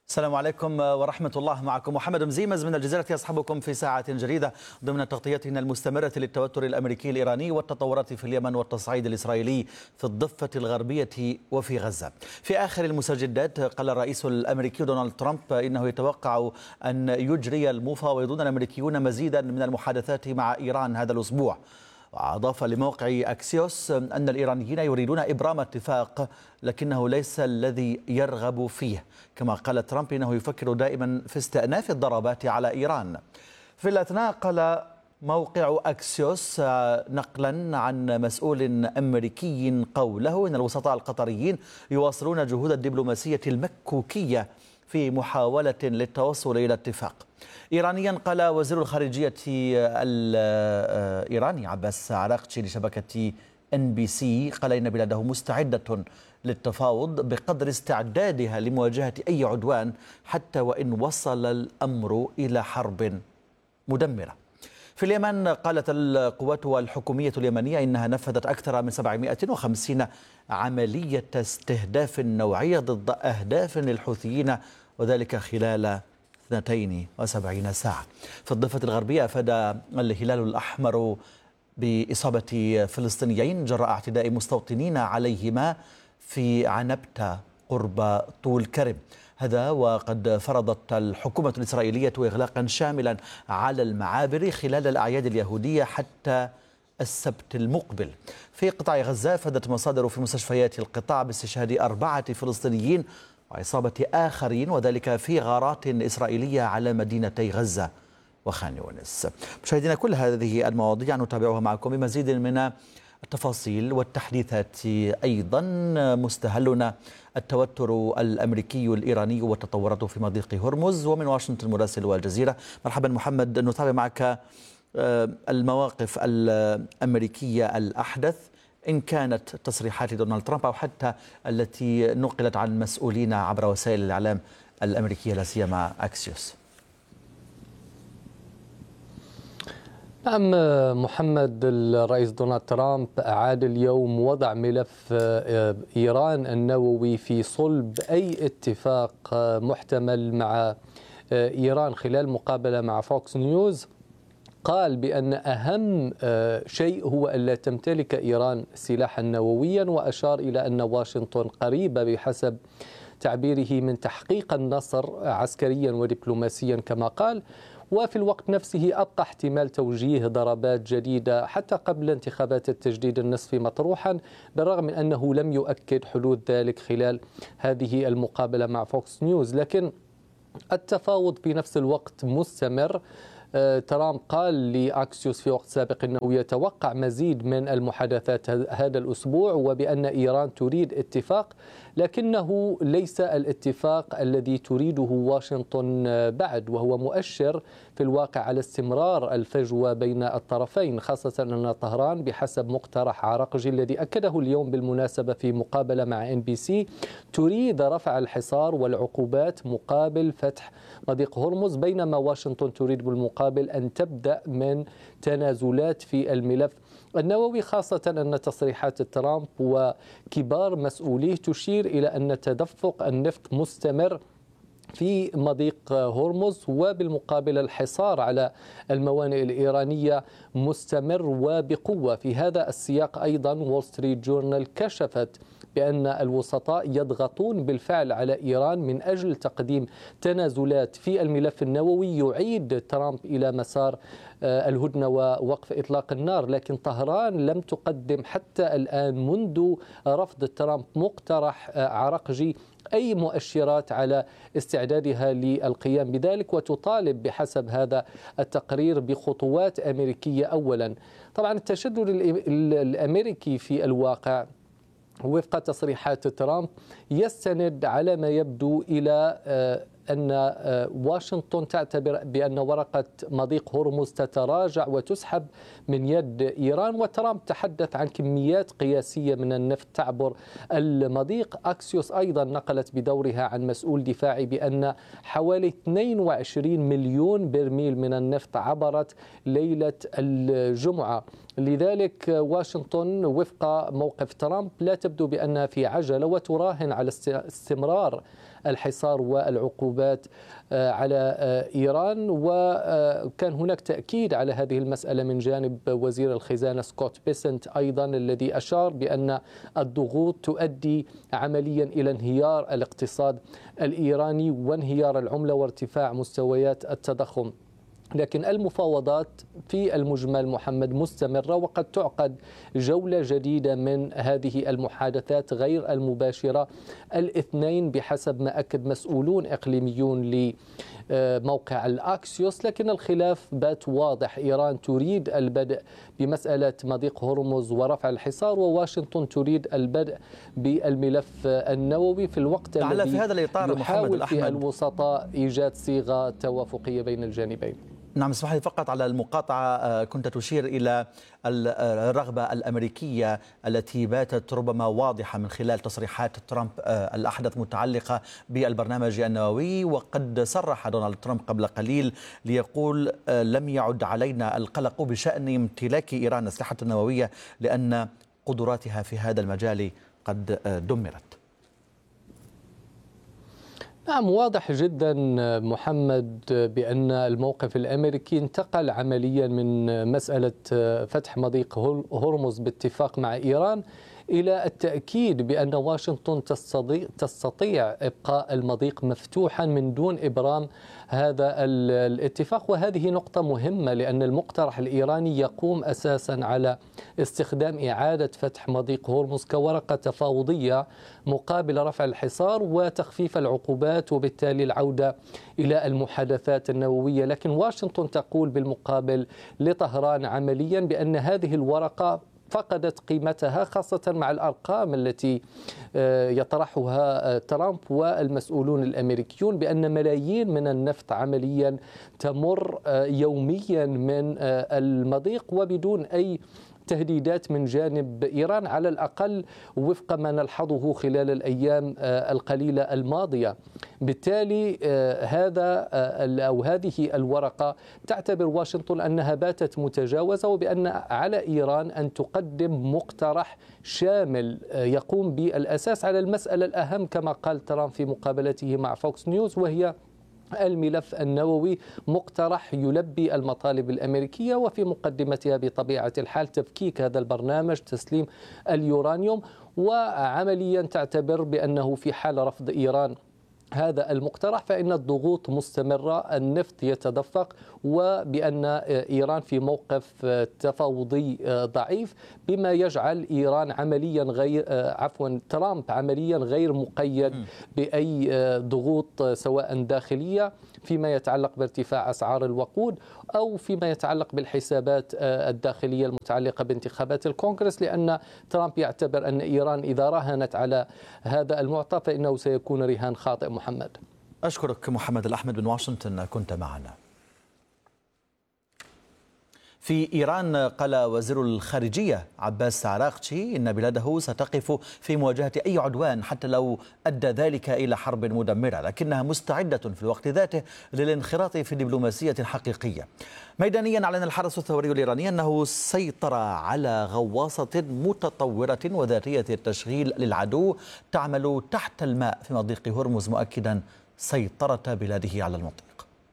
السلام عليكم ورحمة الله. معكم محمد مزيمز من الجزيرة يصحبكم في ساعة جديدة ضمن تغطيتنا المستمرة للتوتر الأمريكي الإيراني والتطورات في اليمن والتصعيد الإسرائيلي في الضفة الغربية وفي غزة. في آخر المستجدات قال الرئيس الأمريكي دونالد ترامب إنه يتوقع أن يجري المفاوضون الأمريكيون مزيدا من المحادثات مع إيران هذا الأسبوع. وأضاف لموقع أكسيوس أن الإيرانيين يريدون إبرام اتفاق لكنه ليس الذي يرغب فيه. كما قال ترامب إنه يفكر دائما في استئناف الضربات على إيران. في الأثناء قال موقع أكسيوس نقلا عن مسؤول أمريكي قوله إن الوسطاء القطريين يواصلون جهود الدبلوماسية المكوكية في محاولة للتوصل إلى اتفاق. إيرانيا قال وزير الخارجية الإيراني عباس عراقچي لشبكة NBC قال إن بلاده مستعدة للتفاوض بقدر استعدادها لمواجهة أي عدوان حتى وإن وصل الأمر إلى حرب مدمرة. في اليمن قالت القوات الحكومية اليمنية إنها نفذت أكثر من 750 عملية استهداف نوعية ضد أهداف للحوثيين وذلك خلال 72 ساعة. في الضفة الغربية أفاد الهلال الأحمر بإصابة فلسطينيين جراء اعتداء مستوطنين عليهما في عنبتة قرب طول كرم. هذا وقد فرضت الحكومة الإسرائيلية إغلاقا شاملا على المعابر خلال الأعياد اليهودية حتى السبت المقبل. في قطاع غزة أفادت مصادر في مستشفيات القطاع باستشهاد 4 فلسطينيين وإصابة آخرين وذلك في غارات إسرائيلية على مدينتي غزة وخان يونس. مشاهدينا، كل هذه المواضيع نتابعها معكم بمزيد من التفاصيل والتحديثات. أيضا مستهلنا التوتر الأمريكي الإيراني والتطورات في مضيق هرمز. ومن واشنطن مراسل والجزيرة مرحبا محمد، نتابع معك المواقف الأمريكية الأحدث إن كانت تصريحات دونالد ترامب أو حتى التي نقلت عن مسؤولين عبر وسائل الإعلام الأمريكية لا سيما أكسيوس. نعم محمد، الرئيس دونالد ترامب أعاد اليوم وضع ملف إيران النووي في صلب أي اتفاق محتمل مع إيران. خلال مقابلة مع فوكس نيوز قال بأن أهم شيء هو ألا تمتلك إيران سلاحا نوويا، وأشار إلى أن واشنطن قريبة بحسب تعبيره من تحقيق النصر عسكريا ودبلوماسيا كما قال. وفي الوقت نفسه أبقى احتمال توجيه ضربات جديدة حتى قبل انتخابات التجديد النصفي مطروحا، بالرغم من أنه لم يؤكد حدوث ذلك خلال هذه المقابلة مع فوكس نيوز. لكن التفاوض في نفس الوقت مستمر. ترامب قال لأكسيوس في وقت سابق أنه يتوقع مزيد من المحادثات هذا الأسبوع، وبأن إيران تريد اتفاق لكنه ليس الاتفاق الذي تريده واشنطن بعد، وهو مؤشر في الواقع على استمرار الفجوة بين الطرفين، خاصة أن طهران بحسب مقترح عراقجي الذي أكده اليوم بالمناسبة في مقابلة مع NBC تريد رفع الحصار والعقوبات مقابل فتح مضيق هرمز، بينما واشنطن تريد بالمقابل أن تبدأ من تنازلات في الملف النووي، خاصة أن تصريحات ترامب وكبار مسؤوليه تشير إلى أن تدفق النفط مستمر في مضيق هرمز، وبالمقابل الحصار على الموانئ الإيرانية مستمر وبقوة. في هذا السياق أيضا وول ستريت جورنال كشفت بأن الوسطاء يضغطون بالفعل على إيران من أجل تقديم تنازلات في الملف النووي يعيد ترامب إلى مسار الهدنة ووقف إطلاق النار. لكن طهران لم تقدم حتى الآن منذ رفض ترامب مقترح عراقجي أي مؤشرات على استعدادها للقيام بذلك، وتطالب بحسب هذا التقرير بخطوات أمريكية أولا. طبعا التشدد الأمريكي في الواقع وفق تصريحات ترامب يستند على ما يبدو إلى أن واشنطن تعتبر بأن ورقة مضيق هرمز تتراجع وتسحب من يد إيران، وترامب تحدث عن كميات قياسية من النفط تعبر المضيق. أكسيوس أيضا نقلت بدورها عن مسؤول دفاعي بأن حوالي 22 مليون برميل من النفط عبرت ليلة الجمعة. لذلك واشنطن وفق موقف ترامب لا تبدو بأنها في عجلة وتراهن على استمرار الحصار والعقوبات على إيران. وكان هناك تأكيد على هذه المسألة من جانب وزير الخزانة سكوت بيسنت أيضا، الذي أشار بأن الضغوط تؤدي عمليا إلى انهيار الاقتصاد الإيراني وانهيار العملة وارتفاع مستويات التضخم. لكن المفاوضات في المجمل محمد مستمرة، وقد تعقد جولة جديدة من هذه المحادثات غير المباشرة الاثنين بحسب ما أكد مسؤولون إقليميون لموقع الأكسيوس. لكن الخلاف بات واضح، إيران تريد البدء بمسألة مضيق هرمز ورفع الحصار، وواشنطن تريد البدء بالملف النووي في الوقت الذي في هذا الإطار يحاول في الوسطاء إيجاد صيغة توافقية بين الجانبين. نعم، اسمح لي فقط على المقاطعة، كنت تشير إلى الرغبة الأمريكية التي باتت ربما واضحة من خلال تصريحات ترامب الأحدث متعلقة بالبرنامج النووي، وقد صرح دونالد ترامب قبل قليل ليقول لم يعد علينا القلق بشأن امتلاك إيران أسلحة نووية لأن قدراتها في هذا المجال قد دمرت. نعم، واضح جدا محمد بأن الموقف الأمريكي انتقل عمليا من مسألة فتح مضيق هرمز باتفاق مع إيران إلى التأكيد بأن واشنطن تستطيع إبقاء المضيق مفتوحا من دون إبرام هذا الاتفاق. وهذه نقطة مهمة، لأن المقترح الإيراني يقوم أساسا على استخدام إعادة فتح مضيق هرمز كورقة تفاوضية مقابل رفع الحصار وتخفيف العقوبات، وبالتالي العودة إلى المحادثات النووية. لكن واشنطن تقول بالمقابل لطهران عمليا بأن هذه الورقة فقدت قيمتها، خاصة مع الأرقام التي يطرحها ترامب والمسؤولون الأمريكيون بأن ملايين من النفط عمليا تمر يوميا من المضيق وبدون أي تهديدات من جانب إيران، على الأقل وفق ما نلحظه خلال الأيام القليلة الماضية. بالتالي هذه الورقة تعتبر واشنطن أنها باتت متجاوزة، وبأن على إيران أن تقدم مقترح شامل يقوم بالأساس على المسألة الأهم كما قال ترامب في مقابلته مع فوكس نيوز، وهي الملف النووي، مقترح يلبي المطالب الأمريكية وفي مقدمتها بطبيعة الحال تفكيك هذا البرنامج، تسليم اليورانيوم. وعمليا تعتبر بأنه في حال رفض إيران هذا المقترح فإن الضغوط مستمرة، النفط يتدفق، وبأن إيران في موقف تفاوضي ضعيف، بما يجعل إيران ترامب عمليا غير مقيد بأي ضغوط سواء داخلية فيما يتعلق بارتفاع أسعار الوقود أو فيما يتعلق بالحسابات الداخلية المتعلقة بانتخابات الكونغرس، لأن ترامب يعتبر أن إيران إذا راهنت على هذا المعطى فإنه سيكون رهان خاطئ. محمد، أشكرك محمد الأحمد من واشنطن، كنت معنا. في إيران قال وزير الخارجية عباس عراقچي إن بلاده ستقف في مواجهة أي عدوان حتى لو أدى ذلك إلى حرب مدمرة، لكنها مستعدة في الوقت ذاته للانخراط في دبلوماسية حقيقية. ميدانيا أعلن الحرس الثوري الإيراني أنه سيطر على غواصة متطورة وذاتية التشغيل للعدو تعمل تحت الماء في مضيق هرمز، مؤكدا سيطرة بلاده على المنطقة.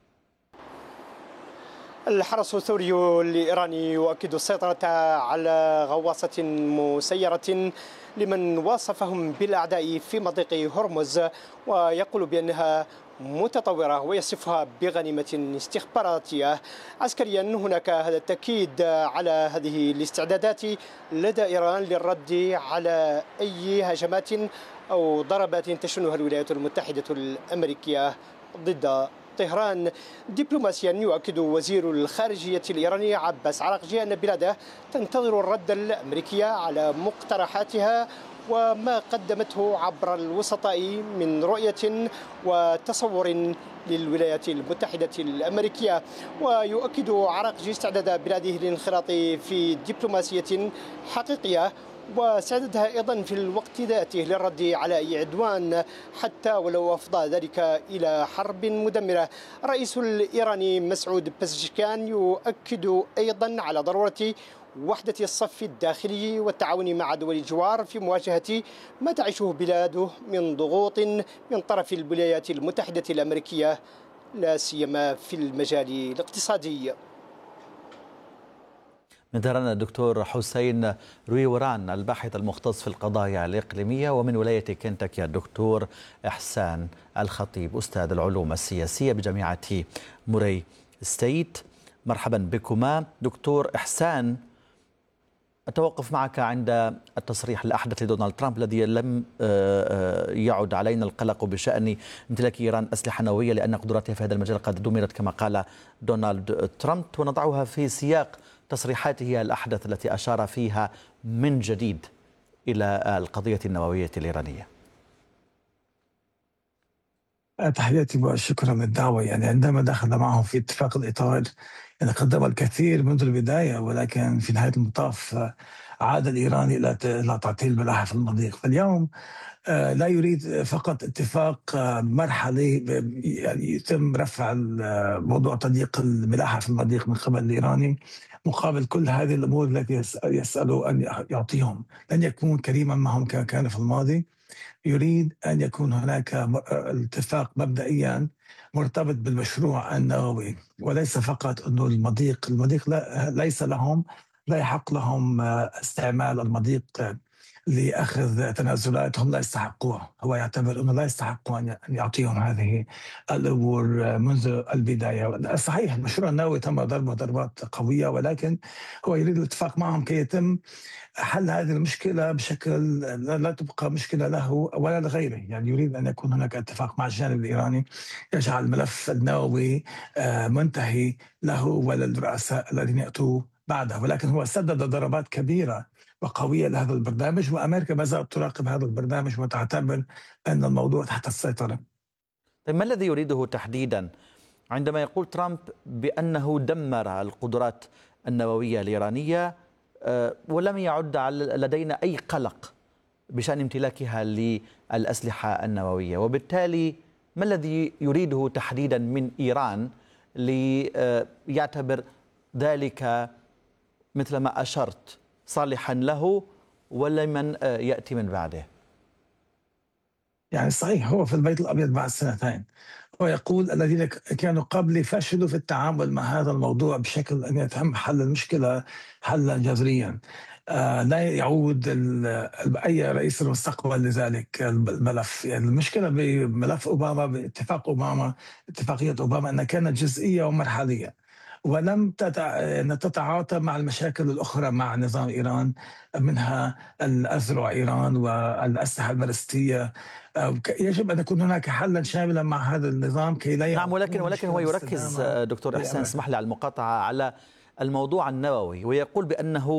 الحرس الثوري الإيراني يؤكد السيطرة على غواصة مسيرة لمن وصفهم بالأعداء في مضيق هرمز، ويقول بأنها متطورة ويصفها بغنيمة استخباراتية عسكريا. هناك هذا التأكيد على هذه الاستعدادات لدى إيران للرد على أي هجمات أو ضربات تشنها الولايات المتحدة الأمريكية ضد طهران. دبلوماسيا يؤكد وزير الخارجية الإيراني عباس عراقچي أن بلاده تنتظر الرد الأمريكي على مقترحاتها وما قدمته عبر الوسطاء من رؤية وتصور للولايات المتحدة الأمريكية. ويؤكد عراقچي استعداد بلاده للانخراط في دبلوماسية حقيقية وسعدتها أيضا في الوقت ذاته للرد على أي عدوان حتى ولو أفضى ذلك إلى حرب مدمرة. الرئيس الإيراني مسعود بزشكيان يؤكد أيضا على ضرورة وحدة الصف الداخلي والتعاون مع دول الجوار في مواجهة ما تعيشه بلاده من ضغوط من طرف الولايات المتحدة الأمريكية، لا سيما في المجال الاقتصادي. من طهران الدكتور حسين رويوران الباحث المختص في القضايا الإقليمية، ومن ولاية كنتاكي الدكتور إحسان الخطيب أستاذ العلوم السياسية بجامعة موراي ستيت. مرحبا بكما. دكتور إحسان، أتوقف معك عند التصريح الأحدث لدونالد ترامب الذي لم يعد علينا القلق بشأن امتلاك إيران أسلحة نووية لأن قدراتها في هذا المجال قد دمرت كما قال دونالد ترامب، ونضعها في سياق تصريحاته الأحدث التي أشار فيها من جديد إلى القضية النووية الإيرانية. تحياتي وشكرا للدعوة. عندما دخل معهم في اتفاق الإطار قدم الكثير منذ البداية، ولكن في نهاية المطاف عاد الإيراني إلى تعطيل الملاحة في المضيق. فاليوم لا يريد فقط اتفاق مرحلي يتم رفع موضوع تضييق الملاحة في المضيق من قبل الإيراني مقابل كل هذه الأمور التي يسألوا أن يعطيهم. لن يكون كريما معهم كما كان في الماضي. يريد أن يكون هناك اتفاق مبدئيا مرتبط بالمشروع النووي، وليس فقط أنه المضيق ليس لهم، لا يحق لهم استعمال المضيق لأخذ تنازلات هم لا يستحقوها. هو يعتبر أنه لا يستحقوا أن يعطيهم هذه الأمور منذ البداية. صحيح المشروع النووي تم ضربه ضربات قوية، ولكن هو يريد الاتفاق معهم كي يتم حل هذه المشكلة بشكل لا تبقى مشكلة له ولا لغيره. يريد أن يكون هناك اتفاق مع الجانب الإيراني يجعل الملف النووي منتهي له وللرؤساء الذين يأتوا بعده، ولكن هو سدد ضربات كبيرة وقوية لهذا البرنامج، وأمريكا ما زالت تراقب هذا البرنامج وتعتبر أن الموضوع تحت السيطرة. طيب، ما الذي يريده تحديدا عندما يقول ترامب بأنه دمر القدرات النووية الإيرانية ولم يعد لدينا أي قلق بشأن امتلاكها للأسلحة النووية؟ وبالتالي ما الذي يريده تحديدا من إيران ليعتبر ذلك مثل ما أشرت صالحا له ولمن يأتي من بعده؟ صحيح، هو في البيت الأبيض بعد سنتين هو يقول الذين كانوا قبلي فشلوا في التعامل مع هذا الموضوع بشكل أن يتم حل المشكلة حلا جذريا. لا يعود أي رئيس المستقبل لذلك الملف. المشكلة بملف أوباما، باتفاق أوباما، اتفاقية أوباما، أنها كانت جزئية ومرحلية ولم تتعاطى مع المشاكل الأخرى مع نظام إيران، منها الأذرع إيران والأسلحة البالستية. يجب أن يكون هناك حلا شاملا مع هذا النظام كي لا نعم، ولكن هو يركز دكتور إحسان، اسمح لي على المقاطعة، على الموضوع النووي، ويقول بأنه